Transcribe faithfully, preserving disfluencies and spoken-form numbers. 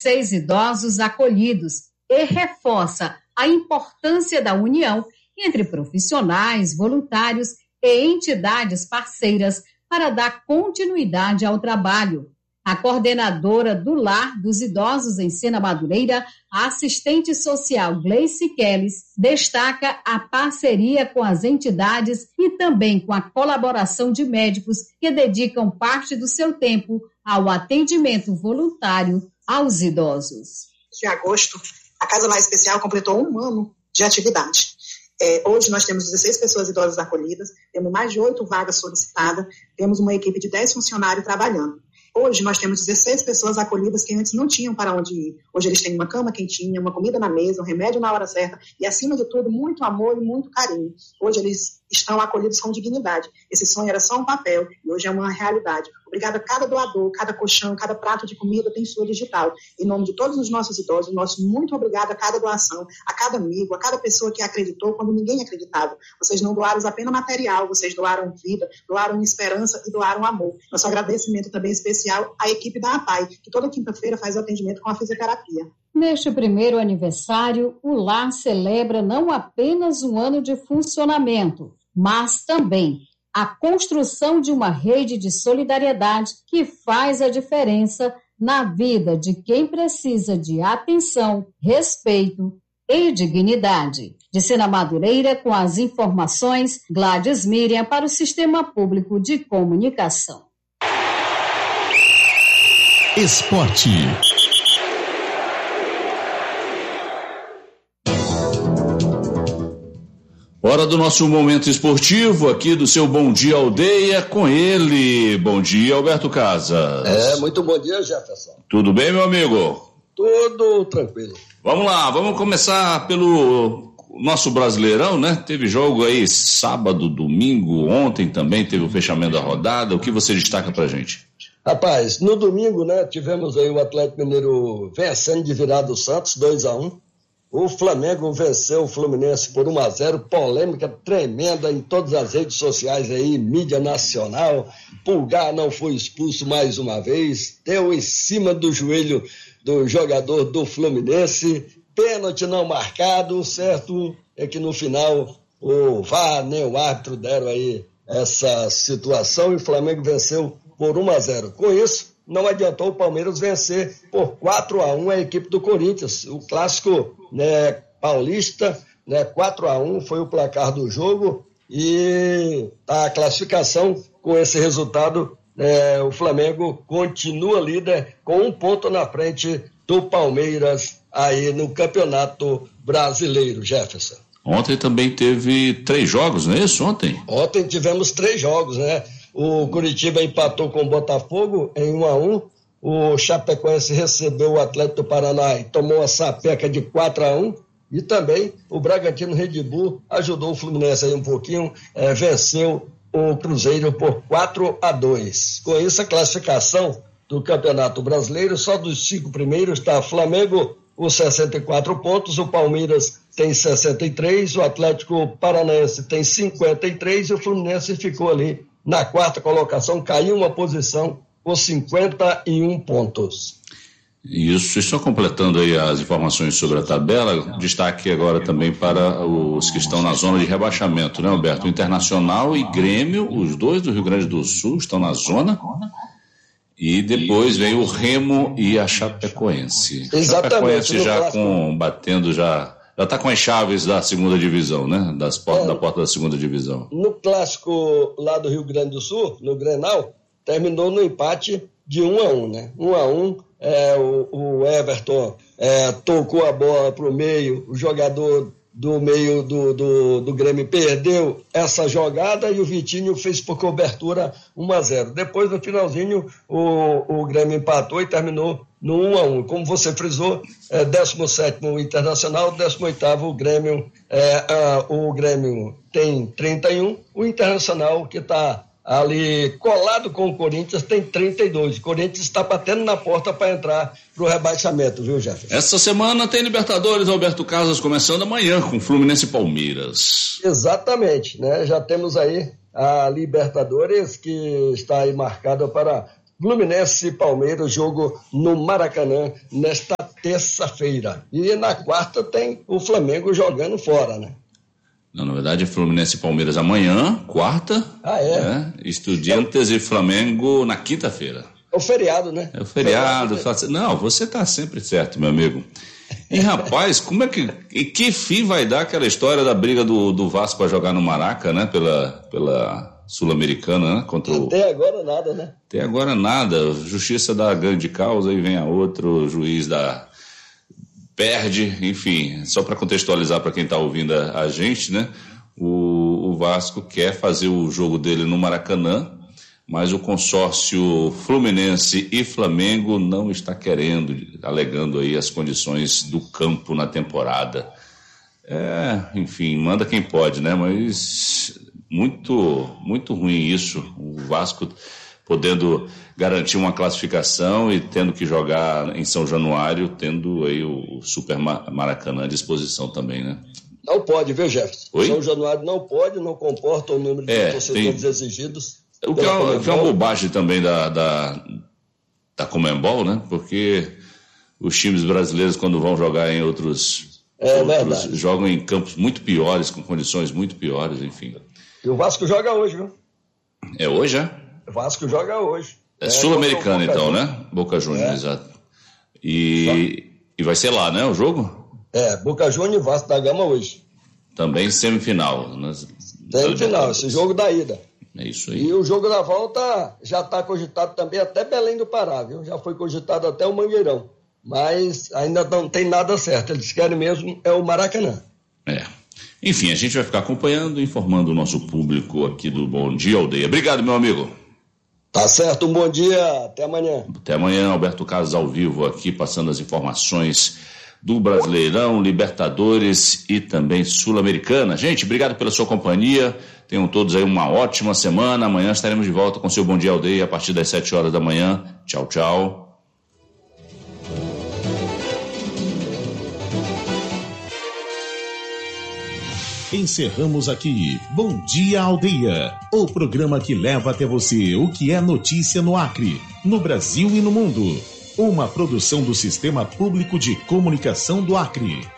seis idosos acolhidos e reforça a importância da união entre profissionais, voluntários e entidades parceiras para dar continuidade ao trabalho. A coordenadora do Lar dos Idosos em Sena Madureira, a assistente social Gleice Kellis, destaca a parceria com as entidades e também com a colaboração de médicos que dedicam parte do seu tempo ao atendimento voluntário aos idosos. Em agosto, a Casa Lar Especial completou um ano de atividade. É, hoje nós temos dezesseis pessoas idosas acolhidas, temos mais de oito vagas solicitadas, temos uma equipe de dez funcionários trabalhando. Hoje nós temos dezesseis pessoas acolhidas que antes não tinham para onde ir. Hoje eles têm uma cama quentinha, uma comida na mesa, um remédio na hora certa e, acima de tudo, muito amor e muito carinho. Hoje eles estão acolhidos com dignidade. Esse sonho era só um papel e hoje é uma realidade. Obrigada a cada doador, cada colchão, cada prato de comida tem sua digital. Em nome de todos os nossos idosos, nosso muito obrigado a cada doação, a cada amigo, a cada pessoa que acreditou quando ninguém acreditava. Vocês não doaram apenas material, vocês doaram vida, doaram esperança e doaram amor. Nosso agradecimento também especial à equipe da A P A I, que toda quinta-feira faz o atendimento com a fisioterapia. Neste primeiro aniversário, o Lar celebra não apenas um ano de funcionamento, mas também a construção de uma rede de solidariedade que faz a diferença na vida de quem precisa de atenção, respeito e dignidade. De Sena Madureira, com as informações, Gladys Miriam para o Sistema Público de Comunicação. Esporte. Hora do nosso momento esportivo aqui do seu Bom Dia Aldeia com ele. Bom dia, Alberto Casas. É, muito bom dia, Jefferson. Tudo bem, meu amigo? Tudo tranquilo. Vamos lá, vamos começar pelo nosso Brasileirão, né? Teve jogo aí sábado, domingo, ontem também teve o fechamento da rodada. O que você destaca pra gente? Rapaz, no domingo, né, tivemos aí o Atlético Mineiro vencendo de virada o Santos, dois a um. O Flamengo venceu o Fluminense por um a zero, polêmica tremenda em todas as redes sociais aí, mídia nacional. Pulgar não foi expulso mais uma vez, deu em cima do joelho do jogador do Fluminense, pênalti não marcado, certo é que no final o V A R nem o árbitro deram aí essa situação e o Flamengo venceu por um a zero. Com isso, não adiantou o Palmeiras vencer por quatro a um a equipe do Corinthians. O clássico, né, paulista, né, quatro a um foi o placar do jogo e a classificação com esse resultado, né, o Flamengo continua líder com um ponto na frente do Palmeiras aí no Campeonato Brasileiro, Jefferson. Ontem também teve três jogos, não é isso? Ontem? Ontem tivemos três jogos, né? O Curitiba empatou com o Botafogo em um a um. O Chapecoense recebeu o Atlético do Paraná e tomou a sapeca de quatro a um. E também o Bragantino Red Bull ajudou o Fluminense aí um pouquinho, é, venceu o Cruzeiro por quatro a dois. Com isso, a classificação do Campeonato Brasileiro, só dos cinco primeiros está Flamengo com sessenta e quatro pontos, o Palmeiras tem sessenta e três, o Atlético Paranaense tem cinquenta e três e o Fluminense ficou ali na quarta colocação, caiu uma posição com cinquenta e um pontos. Isso, só completando aí as informações sobre a tabela, destaque agora também para os que estão na zona de rebaixamento, né, Alberto? Internacional e Grêmio, os dois do Rio Grande do Sul estão na zona, e depois vem o Remo e a Chapecoense. Exatamente. Chapecoense já com, batendo já... Já está com as chaves da segunda divisão, né? Das portas, é, da porta da segunda divisão. No clássico lá do Rio Grande do Sul, no Grenal, terminou no empate de um a um, né? Um a um, é, o, o Everton é, tocou a bola para o meio, o jogador do meio do, do, do Grêmio perdeu essa jogada e o Vitinho fez por cobertura um a zero. Depois, no finalzinho, o, o Grêmio empatou e terminou no um a um. Como você frisou, é, décimo sétimo o Internacional, décimo oitavo o Grêmio. É, a, o Grêmio tem trinta e um, o Internacional, que está ali colado com o Corinthians, tem trinta e dois. O Corinthians está batendo na porta para entrar para o rebaixamento, viu, Jefferson? Essa semana tem Libertadores, Alberto Casas, começando amanhã com Fluminense e Palmeiras. Exatamente, né? Já temos aí a Libertadores, que está aí marcada para Fluminense e Palmeiras, jogo no Maracanã nesta terça-feira. E na quarta tem o Flamengo jogando fora, né? Não, na verdade, Fluminense e Palmeiras amanhã, quarta. Ah, é? Né? Estudiantes é. e Flamengo na quinta-feira. É o feriado, né? É o feriado. feriado. Não, você está sempre certo, meu amigo. E, rapaz, como é que... E que fim vai dar aquela história da briga do, do Vasco para jogar no Maraca, né? Pela, pela Sul-Americana, né? Contra o... Até agora nada, né? Até agora nada. Justiça dá grande causa e vem a outro, juiz dá... perde, enfim, só para contextualizar para quem está ouvindo a, a gente, né? O, o Vasco quer fazer o jogo dele no Maracanã, mas o consórcio Fluminense e Flamengo não está querendo, alegando aí as condições do campo na temporada. É, enfim, manda quem pode, né? Mas muito, muito ruim isso, o Vasco podendo garantir uma classificação e tendo que jogar em São Januário, tendo aí o Super Maracanã à disposição também, né? Não pode, viu, Jefferson? Oi? São Januário não pode, não comporta o número de é, torcedores tem... exigidos. O que, é uma, que é uma bobagem também da, da, da Conmebol, né? Porque os times brasileiros, quando vão jogar em outros... É outros verdade. Jogam em campos muito piores, com condições muito piores, enfim. E o Vasco joga hoje, viu? É hoje, é? O Vasco joga hoje. É, é sul-americano, então, Juniors. né? Boca Juniors, é. exato. E, e vai ser lá, né, o jogo? É, Boca Juniors e Vasco da Gama hoje. Também semifinal. Nas, semifinal, esse jogo da ida. É isso aí. E o jogo da volta já está cogitado também até Belém do Pará, viu? Já foi cogitado até o Mangueirão. Mas ainda não tem nada certo. Eles querem mesmo é o Maracanã. É. Enfim, a gente vai ficar acompanhando, informando o nosso público aqui do Bom Dia Aldeia. Obrigado, meu amigo. Tá certo, um bom dia, até amanhã. Até amanhã, Alberto Casas ao vivo aqui, passando as informações do Brasileirão, Libertadores e também Sul-Americana. Gente, obrigado pela sua companhia, tenham todos aí uma ótima semana, amanhã estaremos de volta com o seu Bom Dia Aldeia a partir das sete horas da manhã. Tchau, tchau. Encerramos aqui Bom Dia Aldeia, o programa que leva até você o que é notícia no Acre, no Brasil e no mundo. Uma produção do Sistema Público de Comunicação do Acre.